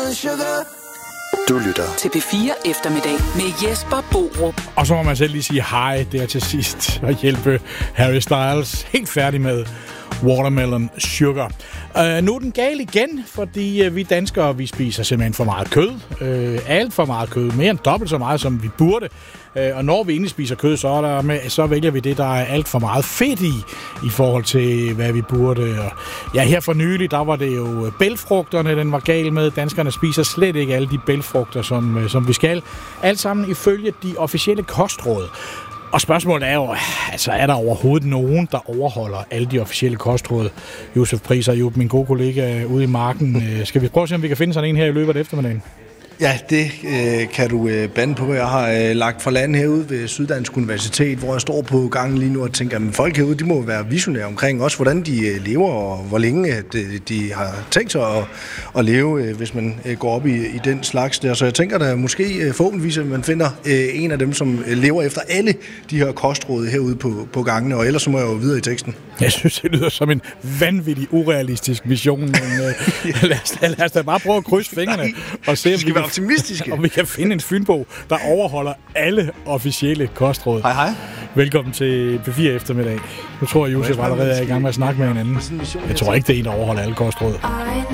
Du lytter til P4 Eftermiddag med Jesper Borup. Og så må man selv lige sige hej der til sidst og hjælpe Harry Styles helt færdig med Watermelon Sugar. Nu er den gal igen, fordi vi danskere, vi spiser simpelthen for meget kød. Alt for meget kød. Mere end dobbelt så meget, som vi burde. Og når vi egentlig spiser kød, så vælger vi det, der er alt for meget fedt i forhold til, hvad vi burde. Og ja, her for nylig, der var det jo bælgfrugterne, den var gal med. Danskerne spiser slet ikke alle de bælgfrugter, som vi skal. Alt sammen ifølge de officielle kostråd. Og spørgsmålet er jo, altså er der overhovedet nogen, der overholder alle de officielle kostråd? Josef Pris og min gode kollega ude i marken. Skal vi prøve at se, om vi kan finde sådan en her i løbet af eftermiddagen? Ja, det kan du bande på. Jeg har lagt for land herude ved Syddansk Universitet, hvor jeg står på gangen lige nu og tænker, at folk herude, de må være visionære omkring også, hvordan de lever og hvor længe de har tænkt sig at leve, hvis man går op i den slags der. Så jeg tænker da måske forhåbentligvis, at man finder en af dem, som lever efter alle de her kostråd herude på gangene, og ellers så må jeg jo videre i teksten. Jeg synes, det lyder som en vanvittig urealistisk vision, men lad os da bare prøve at krydse fingrene og se, om vi kan finde en fynbo, der overholder alle officielle kostråd. Hej. Velkommen til P4 Eftermiddag. Nu tror jeg, Josef allerede er i gang med at snakke med hinanden. Jeg tror ikke, det er en, der overholder alle kostråd.